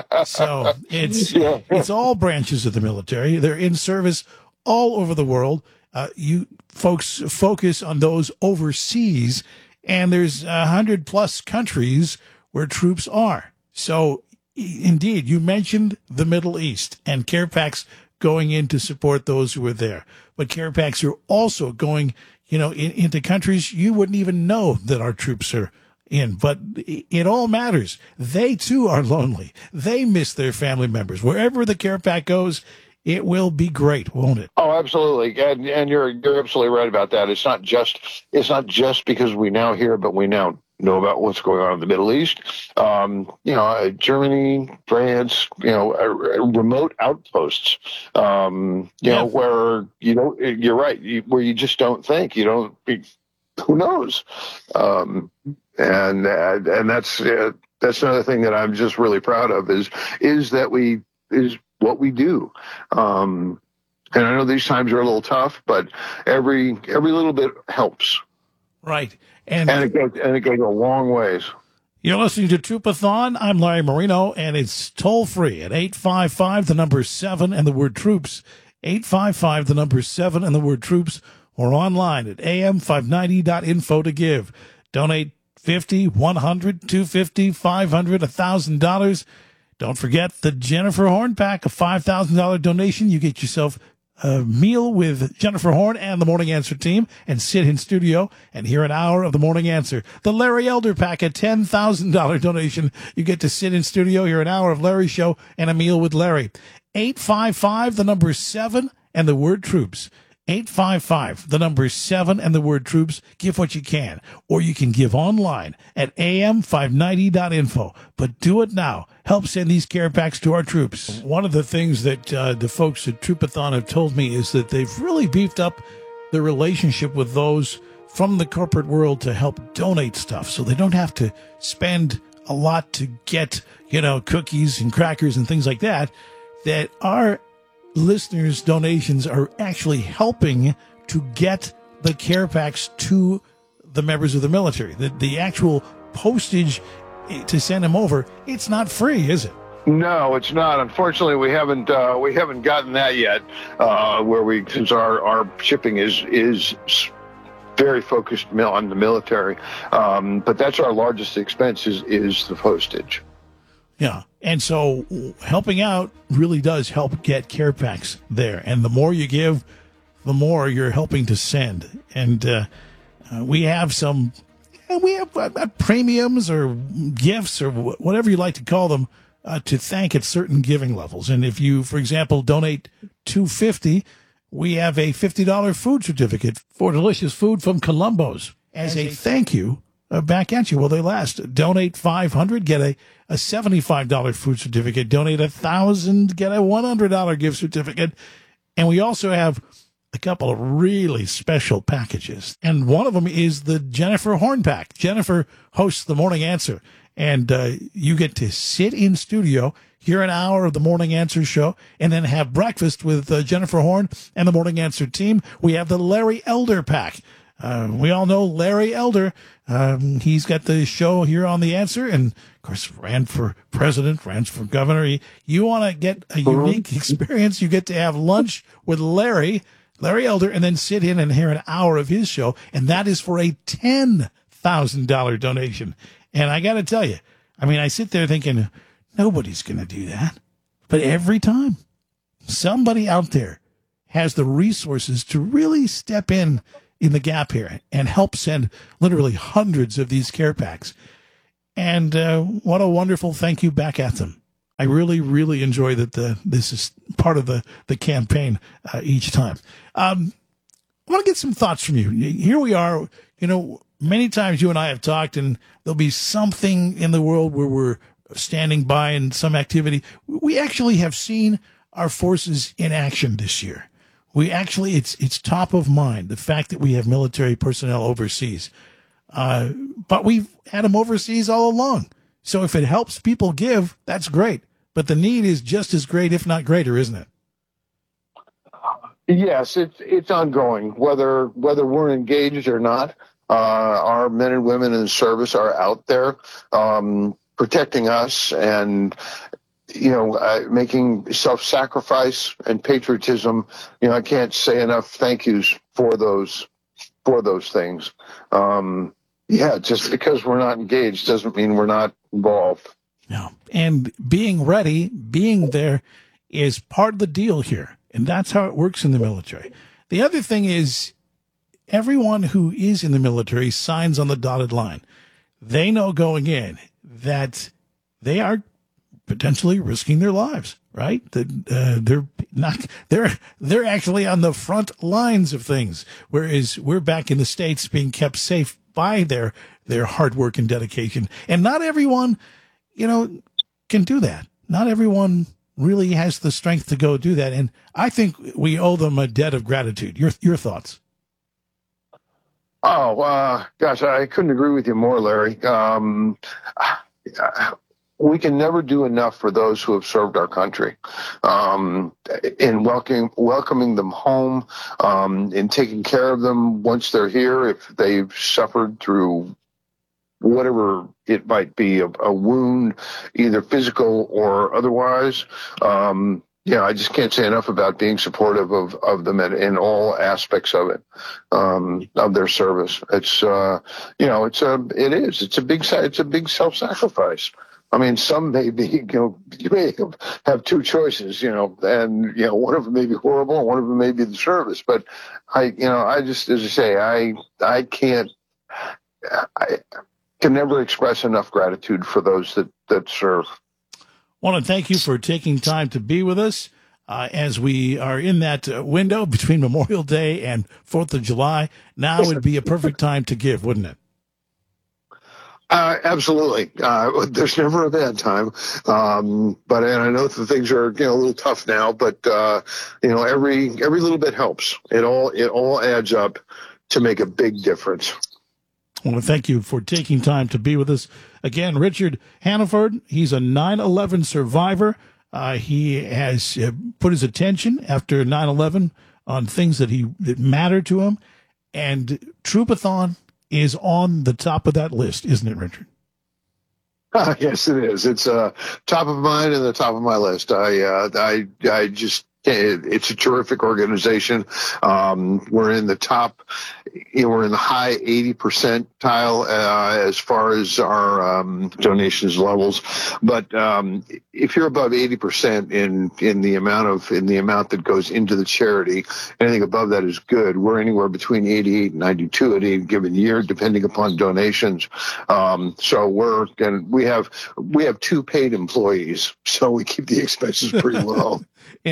S17: So it's, yeah. it's all branches of the military. They're in service all over the world. Uh, you folks focus on those overseas, and there's a hundred plus countries where troops are. So indeed, you mentioned the Middle East and care packs going in to support those who are there. But care packs are also going, you know, in, into countries you wouldn't even know that our troops are in. But it all matters. They too are lonely. They miss their family members. Wherever the care pack goes, it will be great, won't it?
S1: Oh, absolutely, and and you're you're absolutely right about that. It's not just it's not just because we now hear, but we now know about what's going on in the Middle East. Um, you know, uh, Germany, France, you know, uh, remote outposts. Um, you yeah. know, where you don't. You're right. You, where you just don't think. You don't. Who knows? Um, and uh, and that's uh, that's another thing that I'm just really proud of is is that we is. what we do. Um, and I know these times are a little tough, but every every little bit helps.
S17: Right. And,
S1: and, it, goes, and it goes a long ways.
S17: You're listening to Troopathon. I'm Larry Marino, and it's toll-free at eight five five, the number seven, and the word troops. eight five five, the number seven, and the word troops, or online at a m five ninety dot info to give. Donate fifty, one hundred, two hundred fifty, five hundred, one thousand dollars. Don't forget the Jennifer Horn pack, a five thousand dollars donation. You get yourself a meal with Jennifer Horn and the Morning Answer team and sit in studio and hear an hour of the Morning Answer. The Larry Elder pack, a ten thousand dollars donation. You get to sit in studio, hear an hour of Larry's show and a meal with Larry. eight five five, the number seven, and the word troops. eight five five, the number seven, and the word troops. Give what you can. Or you can give online at a m five ninety dot info. But do it now. Help send these care packs to our troops. One of the things that uh, the folks at Troopathon have told me is that they've really beefed up the relationship with those from the corporate world to help donate stuff, so they don't have to spend a lot to get, you know, cookies and crackers and things like that, that our listeners' donations are actually helping to get the care packs to the members of the military. The, the actual postage to send them over, it's not free, is it?
S1: No, it's not. Unfortunately, we haven't uh, we haven't gotten that yet. Uh, where we since our, our shipping is is very focused on the military, um, but that's our largest expense is is the postage.
S17: Yeah, and so helping out really does help get care packs there, and the more you give, the more you're helping to send. And uh, uh, we have some. And we have uh, premiums or gifts or w- whatever you like to call them uh, to thank at certain giving levels. And if you, for example, donate two hundred fifty dollars, we have a fifty dollars food certificate for delicious food from Columbo's as a thank you uh, back at you while they last. Donate five hundred dollars, get a, a seventy-five dollars food certificate. Donate one thousand dollars, get a one hundred dollars gift certificate. And we also have a couple of really special packages. And one of them is the Jennifer Horn Pack. Jennifer hosts the Morning Answer. And uh, you get to sit in studio, hear an hour of the Morning Answer show, and then have breakfast with uh, Jennifer Horn and the Morning Answer team. We have the Larry Elder Pack. Uh, we all know Larry Elder. Um, he's got the show here on The Answer, and, of course, ran for president, ran for governor. He, you want to get a unique experience, you get to have lunch with Larry, Larry Elder, and then sit in and hear an hour of his show, and that is for a ten thousand dollars donation. And I got to tell you, I mean, I sit there thinking, nobody's going to do that. But every time, somebody out there has the resources to really step in in the gap here and help send literally hundreds of these care packs. And uh, what a wonderful thank you back at them. I really, really enjoy that the, this is part of the, the campaign uh, each time. Um, I want to get some thoughts from you. Here we are, you know, many times you and I have talked, and there'll be something in the world where we're standing by in some activity. We actually have seen our forces in action this year. We actually, it's it's top of mind, the fact that we have military personnel overseas. Uh, but we've had them overseas all along. So if it helps people give, that's great. But the need is just as great, if not greater, isn't it?
S1: Yes, it's it's ongoing, whether whether we're engaged or not. Uh, our men and women in the service are out there um, protecting us and, you know, uh, making self-sacrifice and patriotism. You know, I can't say enough thank yous for those for those things. Um, yeah, just because we're not engaged doesn't mean we're not involved.
S17: No, and being ready, being there is part of the deal here, and that's how it works in the military. The other thing is, everyone who is in the military signs on the dotted line. They know going in that they are potentially risking their lives, right? That uh, they're not, they're, they're actually on the front lines of things. Whereas we're back in the States being kept safe by their, their hard work and dedication. And not everyone, you know, can do that. Not everyone really has the strength to go do that. And I think we owe them a debt of gratitude. Your, your thoughts?
S1: Oh, uh, gosh, I couldn't agree with you more, Larry. Um, we can never do enough for those who have served our country, um, in welcoming, welcoming them home, um, in taking care of them once they're here, if they've suffered through whatever it might be, a, a wound, either physical or otherwise. Um, Yeah, I just can't say enough about being supportive of, of them in, in all aspects of it, um, of their service. It's, uh, you know, it's a, it is, it's a big, it's a big self-sacrifice. I mean, some may be, you know, you may have two choices, you know, and, you know, one of them may be horrible and one of them may be the service. But I, you know, I just, as I say, I, I can't, I can never express enough gratitude for those that, that serve.
S17: I want to thank you for taking time to be with us uh, as we are in that uh, window between Memorial Day and fourth of July. Now would be a perfect time to give, wouldn't it?
S1: Uh, absolutely. Uh, there's never a bad time. Um, but, and I know that things are, you know, a little tough now, but, uh, you know, every, every little bit helps. It all, it all adds up to make a big difference.
S17: I want to thank you for taking time to be with us. Again, Richard Hannaford, he's a nine eleven survivor. Uh, he has uh, put his attention after nine eleven on things that he that matter to him. And Troopathon is on the top of that list, isn't it, Richard?
S1: Uh, yes, it is. It's uh, top of mind and the top of my list. I, uh, I, I just, it's a terrific organization. Um, we're in the top, you know, we're in the high eighty percentile uh, as far as our um, donations levels. But um, if you're above eighty percent in in the amount of in the amount that goes into the charity, anything above that is good. We're anywhere between eighty-eight and ninety-two at any given year, depending upon donations. Um, so we're and we have we have two paid employees, so we keep the expenses pretty low.
S17: Indeed.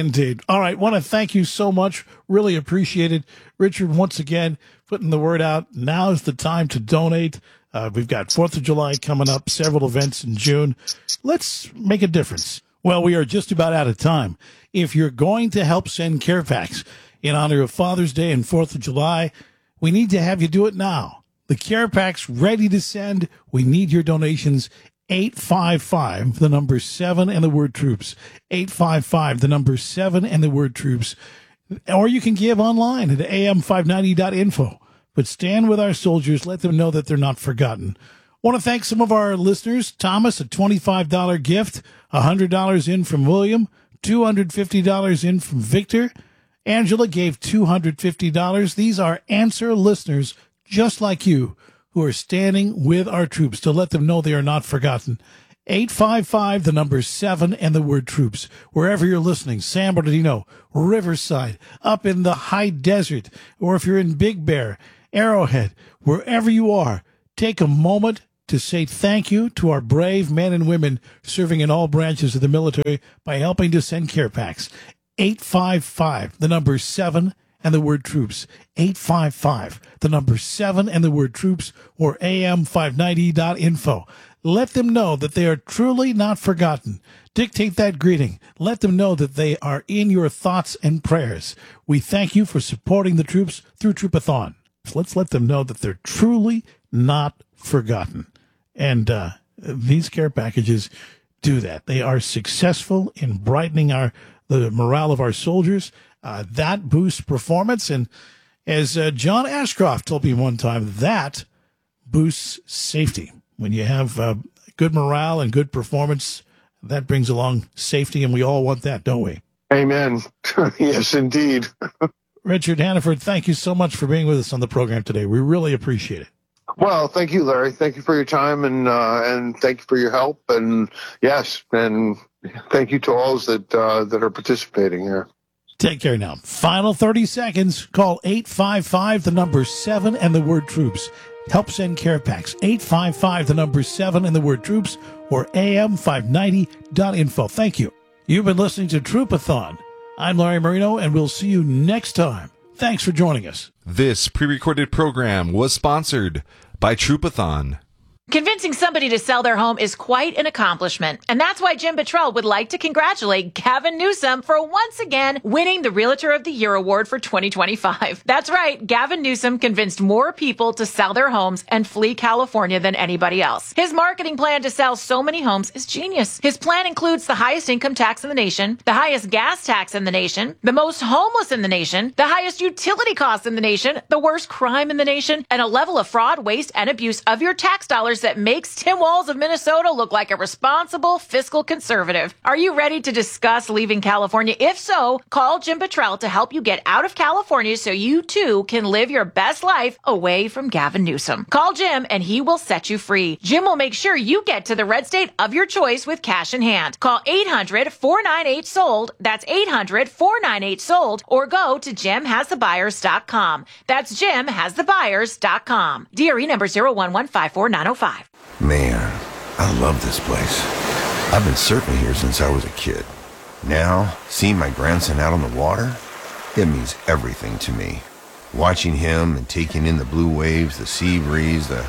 S17: All right. Want to thank you so much. Really appreciate it. Richard, once again, putting the word out. Now is the time to donate. Uh, we've got fourth of July coming up, several events in June. Let's make a difference. Well, we are just about out of time. If you're going to help send care packs in honor of Father's Day and fourth of July, we need to have you do it now. The care packs ready to send. We need your donations. eight five five, the number seven and the word troops. eight five five, the number seven and the word troops. Or you can give online at a m five ninety dot info. But stand with our soldiers. Let them know that they're not forgotten. Want to thank some of our listeners. Thomas, a twenty-five dollars gift, one hundred dollars in from William, two hundred fifty dollars in from Victor. Angela gave two hundred fifty dollars. These are answer listeners just like you who are standing with our troops to let them know they are not forgotten. eight five five, the number seven, and the word troops. Wherever you're listening, San Bernardino, Riverside, up in the high desert, or if you're in Big Bear, Arrowhead, wherever you are, take a moment to say thank you to our brave men and women serving in all branches of the military by helping to send care packs. eight five five, the number seven, and the word troops. eight five five, the number seven, and the word troops, or a m five ninety dot info. Let them know that they are truly not forgotten. Dictate that greeting. Let them know that they are in your thoughts and prayers. We thank you for supporting the troops through Troopathon. So let's let them know that they're truly not forgotten. And uh, these care packages do that. They are successful in brightening our the morale of our soldiers. Uh, that boosts performance. And as uh, John Ashcroft told me one time, that boosts safety. When you have uh, good morale and good performance, that brings along safety, and we all want that, don't we?
S1: Amen. Yes, indeed.
S17: Richard Hannaford, thank you so much for being with us on the program today. We really appreciate it.
S1: Well, thank you, Larry. Thank you for your time, and uh, and thank you for your help. And yes, and thank you to all that uh, that are participating here.
S17: Take care now. Final thirty seconds. Call eight five five, the number seven, and the word troops. Help send care packs. eight five five, the number seven, and the word troops, or a m five ninety dot info. Thank you. You've been listening to Troopathon. I'm Larry Marino, and we'll see you next time. Thanks for joining us.
S6: This pre-recorded program was sponsored by Troopathon.
S8: Convincing somebody to sell their home is quite an accomplishment, and that's why Jim Buttrell would like to congratulate Gavin Newsom for once again winning the Realtor of the Year award for twenty twenty-five. That's right, Gavin Newsom convinced more people to sell their homes and flee California than anybody else. His marketing plan to sell so many homes is genius. His plan includes the highest income tax in the nation, the highest gas tax in the nation, the most homeless in the nation, the highest utility costs in the nation, the worst crime in the nation, and a level of fraud, waste, and abuse of your tax dollars that makes Tim Walz of Minnesota look like a responsible fiscal conservative. Are you ready to discuss leaving California? If so, call Jim Buttrell to help you get out of California so you too can live your best life away from Gavin Newsom. Call Jim and he will set you free. Jim will make sure you get to the red state of your choice with cash in hand. Call eight hundred, four nine eight, sold. That's eight hundred, four nine eight, sold. Or go to jim has the buyers dot com. That's jim has the buyers dot com. D R E number zero one one five four nine zero five.
S3: Man, I love this place. I've been surfing here since I was a kid. Now, seeing my grandson out on the water, it means everything to me. Watching him and taking in the blue waves, the sea breeze, the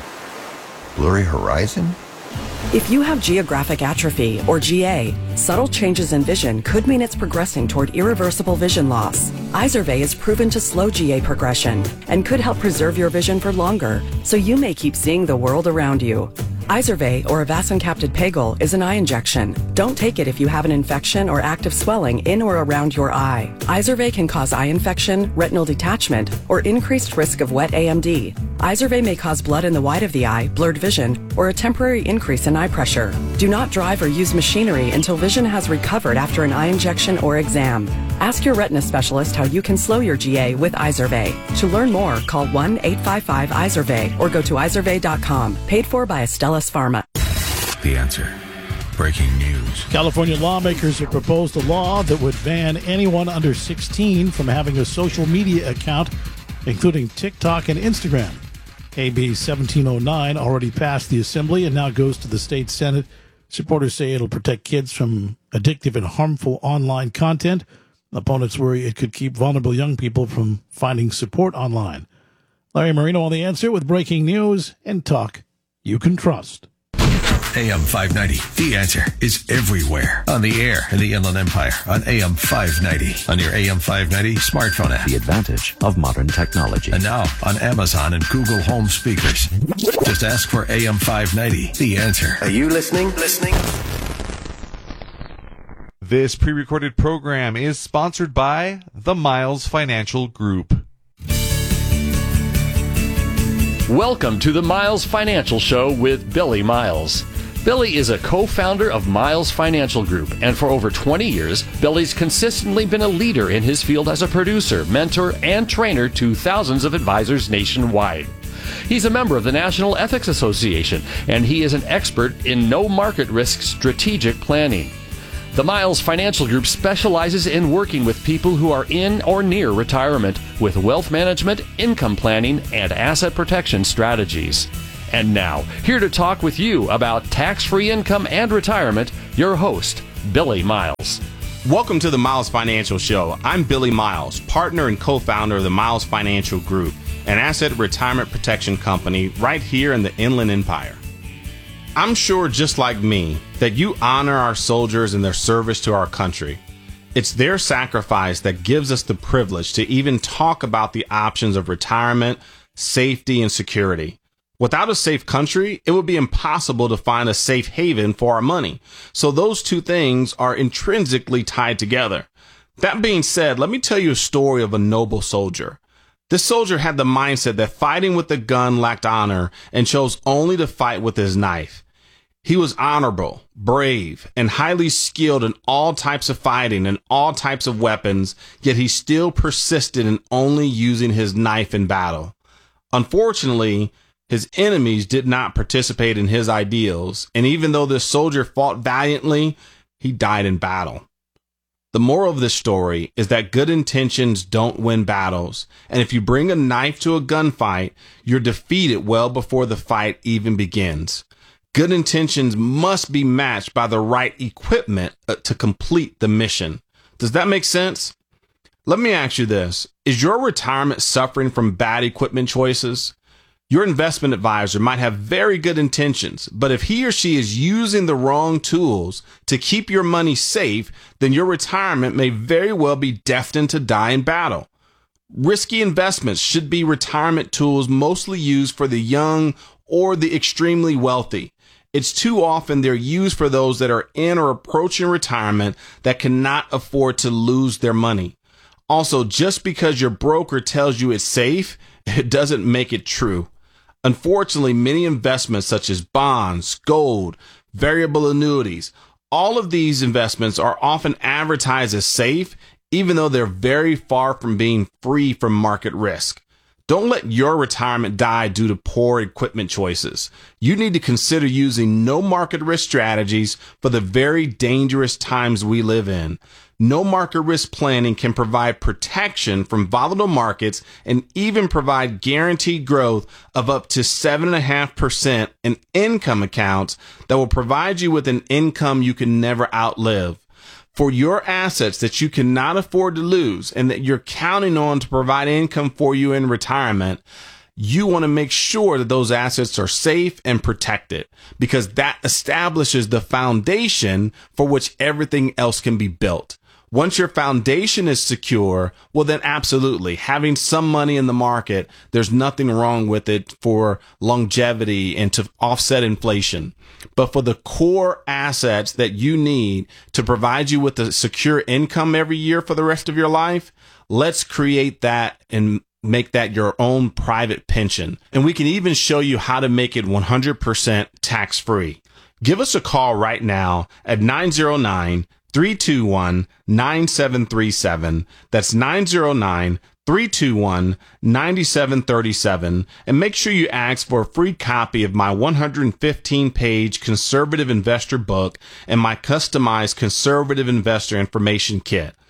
S3: blurry horizon.
S4: If you have geographic atrophy, or G A, subtle changes in vision could mean it's progressing toward irreversible vision loss. Izervay is proven to slow G A progression and could help preserve your vision for longer, so you may keep seeing the world around you. Izervay, or avacincaptad pegol, is an eye injection. Don't take it if you have an infection or active swelling in or around your eye. Izervay can cause eye infection, retinal detachment, or increased risk of wet A M D. Izervay may cause blood in the white of the eye, blurred vision, or a temporary increase in eye pressure. Do not drive or use machinery until vision has recovered after an eye injection or exam. Ask your retina specialist how you can slow your G A with Izervay. To learn more, call one eight five five Izervay or go to izervay dot com. Paid for by Astellas Pharma.
S12: The Answer. Breaking news.
S17: California lawmakers have proposed a law that would ban anyone under sixteen from having a social media account, including TikTok and Instagram. A B seventeen oh nine already passed the Assembly and now goes to the state Senate. Supporters say it'll protect kids from addictive and harmful online content. Opponents worry it could keep vulnerable young people from finding support online. Larry Marino on The Answer with breaking news and talk you can trust.
S12: A M five ninety, The Answer, is everywhere. On the air in the Inland Empire, on A M five ninety, on your A M five ninety smartphone app.
S11: The advantage of modern technology.
S12: And now on Amazon and Google Home speakers. Just ask for A M five ninety, The Answer.
S5: Are you listening? Listening?
S6: This pre-recorded program is sponsored by the Miles Financial Group.
S9: Welcome to the Miles Financial Show with Billy Miles. Billy is a co-founder of Miles Financial Group, and for over twenty years, Billy's consistently been a leader in his field as a producer, mentor, and trainer to thousands of advisors nationwide. He's a member of the National Ethics Association, and he is an expert in no market risk strategic planning. The Miles Financial Group specializes in working with people who are in or near retirement with wealth management, income planning, and asset protection strategies. And now, here to talk with you about tax-free income and retirement, your host, Billy Miles.
S10: Welcome to the Miles Financial Show. I'm Billy Miles, partner and co-founder of the Miles Financial Group, an asset retirement protection company right here in the Inland Empire. I'm sure, just like me, that you honor our soldiers and their service to our country. It's their sacrifice that gives us the privilege to even talk about the options of retirement, safety, and security. Without a safe country, it would be impossible to find a safe haven for our money. So those two things are intrinsically tied together. That being said, let me tell you a story of a noble soldier. This soldier had the mindset that fighting with a gun lacked honor and chose only to fight with his knife. He was honorable, brave, and highly skilled in all types of fighting and all types of weapons, yet he still persisted in only using his knife in battle. Unfortunately, his enemies did not participate in his ideals, and even though this soldier fought valiantly, he died in battle. The moral of this story is that good intentions don't win battles, and if you bring a knife to a gunfight, you're defeated well before the fight even begins. Good intentions must be matched by the right equipment to complete the mission. Does that make sense? Let me ask you this. Is your retirement suffering from bad equipment choices? Your investment advisor might have very good intentions, but if he or she is using the wrong tools to keep your money safe, then your retirement may very well be destined to die in battle. Risky investments should be retirement tools mostly used for the young or the extremely wealthy. It's too often they're used for those that are in or approaching retirement that cannot afford to lose their money. Also, just because your broker tells you it's safe, it doesn't make it true. Unfortunately, many investments such as bonds, gold, variable annuities, all of these investments are often advertised as safe, even though they're very far from being free from market risk. Don't let your retirement die due to poor equipment choices. You need to consider using no market risk strategies for the very dangerous times we live in. No market risk planning can provide protection from volatile markets and even provide guaranteed growth of up to seven point five percent in income accounts that will provide you with an income you can never outlive. For your assets that you cannot afford to lose and that you're counting on to provide income for you in retirement, you want to make sure that those assets are safe and protected, because that establishes the foundation for which everything else can be built. Once your foundation is secure, well, then absolutely, having some money in the market, there's nothing wrong with it for longevity and to offset inflation. But for the core assets that you need to provide you with a secure income every year for the rest of your life, let's create that and make that your own private pension. And we can even show you how to make it one hundred percent tax-free. Give us a call right now at nine zero nine, three two one, nine seven three seven. That's nine zero nine, three two one, nine seven three seven. And make sure you ask for a free copy of my one hundred fifteen page Conservative Investor book and my customized Conservative Investor Information Kit.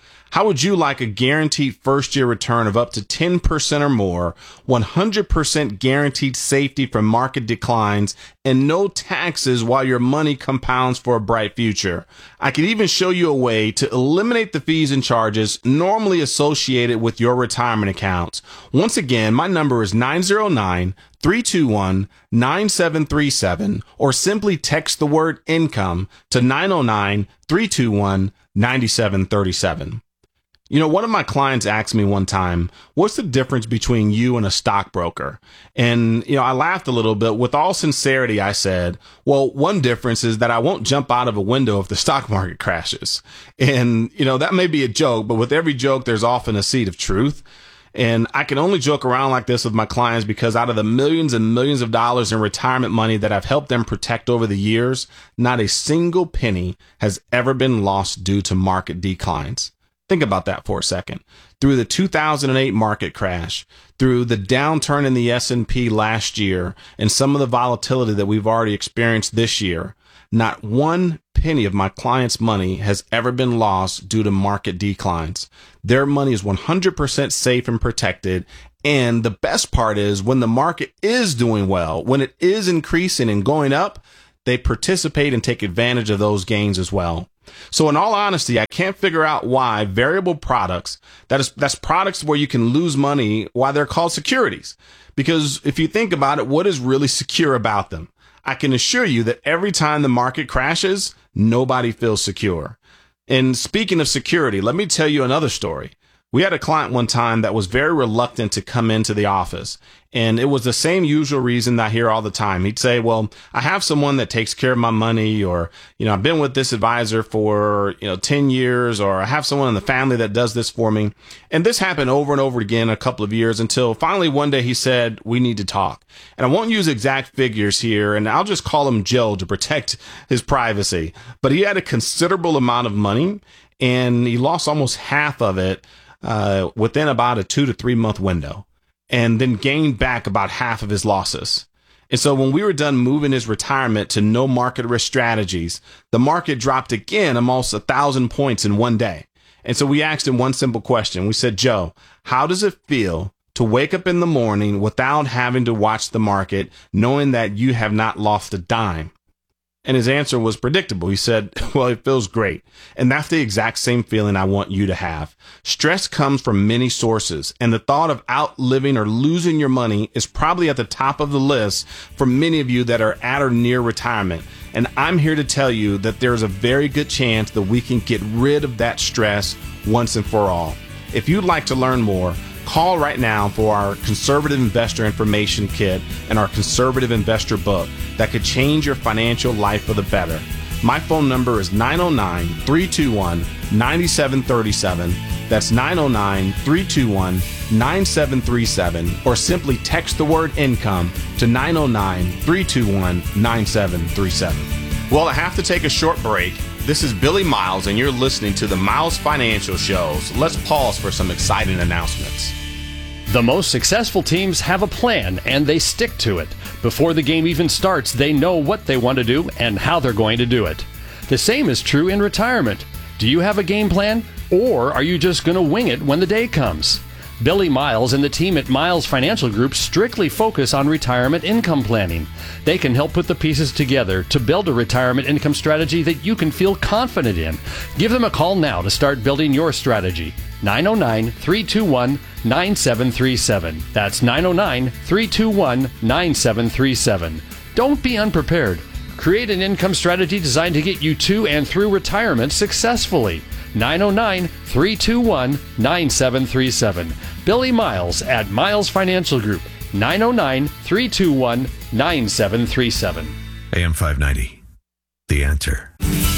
S10: How would you like a guaranteed first-year return of up to ten percent or more, one hundred percent guaranteed safety from market declines, and no taxes while your money compounds for a bright future? I could even show you a way to eliminate the fees and charges normally associated with your retirement accounts. Once again, my number is nine zero nine, three two one, nine seven three seven, or simply text the word income to nine zero nine, three two one, nine seven three seven. You know, one of my clients asked me one time, what's the difference between you and a stockbroker? And, you know, I laughed a little bit. With all sincerity, I said, well, one difference is that I won't jump out of a window if the stock market crashes. And, you know, that may be a joke, but with every joke, there's often a seed of truth. And I can only joke around like this with my clients because out of the millions and millions of dollars in retirement money that I've helped them protect over the years, not a single penny has ever been lost due to market declines. Think about that for a second. Through the two thousand eight market crash, through the downturn in the S and P last year, and some of the volatility that we've already experienced this year, not one penny of my clients' money has ever been lost due to market declines. Their money is one hundred percent safe and protected. And the best part is when the market is doing well, when it is increasing and going up, they participate and take advantage of those gains as well. So in all honesty, I can't figure out why variable products, that is, that's products where you can lose money, why they're called securities. Because if you think about it, what is really secure about them? I can assure you that every time the market crashes, nobody feels secure. And speaking of security, let me tell you another story. We had a client one time that was very reluctant to come into the office. And it was the same usual reason that I hear all the time. He'd say, well, I have someone that takes care of my money, or, you know, I've been with this advisor for, you know, ten years, or I have someone in the family that does this for me. And this happened over and over again a couple of years until finally one day he said, we need to talk. And I won't use exact figures here, and I'll just call him Joe to protect his privacy. But he had a considerable amount of money, and he lost almost half of it uh, within about a two to three month window, and then gained back about half of his losses. And so when we were done moving his retirement to no market risk strategies, the market dropped again almost a thousand points in one day. And so we asked him one simple question. We said, Joe, how does it feel to wake up in the morning without having to watch the market, knowing that you have not lost a dime? And his answer was predictable. He said, well, it feels great. And that's the exact same feeling I want you to have. Stress comes from many sources, and the thought of outliving or losing your money is probably at the top of the list for many of you that are at or near retirement. And I'm here to tell you that there's a very good chance that we can get rid of that stress once and for all. If you'd like to learn more, call right now for our Conservative Investor Information Kit and our Conservative Investor Book that could change your financial life for the better. My phone number is nine oh nine, three two one, nine seven three seven. That's nine oh nine, three two one, nine seven three seven. Or simply text the word income to nine oh nine, three two one, nine seven three seven. Well, I have to take a short break. This is Billy Miles, and you're listening to the Miles Financial Show. So let's pause for some exciting announcements.
S9: The most successful teams have a plan, and they stick to it. Before the game even starts, they know what they want to do and how they're going to do it. The same is true in retirement. Do you have a game plan, or are you just going to wing it when the day comes? Billy Miles and the team at Miles Financial Group strictly focus on retirement income planning. They can help put the pieces together to build a retirement income strategy that you can feel confident in. Give them a call now to start building your strategy. nine oh nine, three two one, nine seven three seven. That's nine oh nine, three two one, nine seven three seven. Don't be unprepared. Create an income strategy designed to get you to and through retirement successfully. nine oh nine, three two one, nine seven three seven. Billy Miles at Miles Financial Group. nine oh nine, three two one, nine seven three seven.
S12: A M five ninety. The Answer.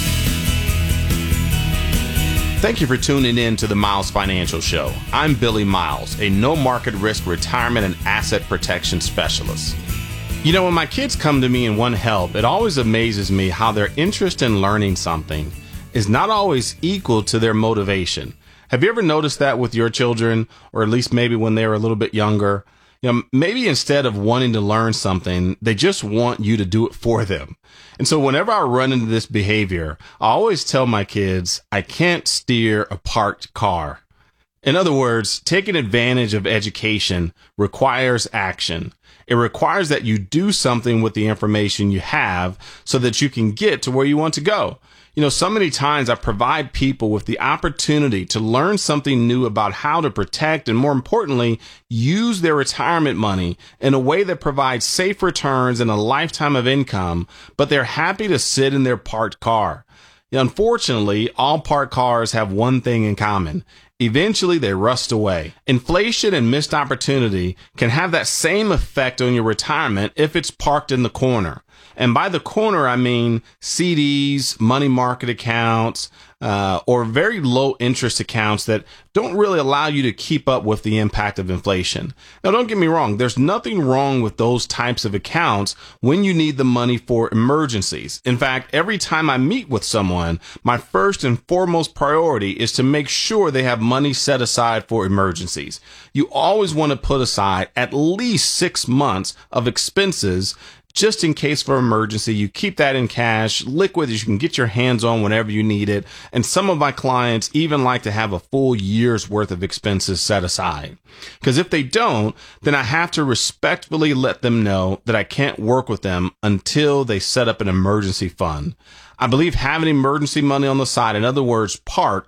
S10: Thank you for tuning in to the Miles Financial Show. I'm Billy Miles, a no market risk retirement and asset protection specialist. You know, when my kids come to me and want help, it always amazes me how their interest in learning something is not always equal to their motivation. Have you ever noticed that with your children, or at least maybe when they were a little bit younger? You know, maybe instead of wanting to learn something, they just want you to do it for them. And so whenever I run into this behavior, I always tell my kids, I can't steer a parked car. In other words, taking advantage of education requires action. It requires that you do something with the information you have so that you can get to where you want to go. You know, so many times I provide people with the opportunity to learn something new about how to protect and, more importantly, use their retirement money in a way that provides safe returns and a lifetime of income, but they're happy to sit in their parked car. Unfortunately, all parked cars have one thing in common. Eventually, they rust away. Inflation and missed opportunity can have that same effect on your retirement if it's parked in the corner. And by the corner, I mean C Ds, money market accounts, uh, or very low interest accounts that don't really allow you to keep up with the impact of inflation. Now, don't get me wrong. There's nothing wrong with those types of accounts when you need the money for emergencies. In fact, every time I meet with someone, my first and foremost priority is to make sure they have money set aside for emergencies. You always want to put aside at least six months of expenses just in case for emergency. You keep that in cash, liquid that you can get your hands on whenever you need it. And some of my clients even like to have a full year's worth of expenses set aside. Because if they don't, then I have to respectfully let them know that I can't work with them until they set up an emergency fund. I believe having emergency money on the side, in other words, parked,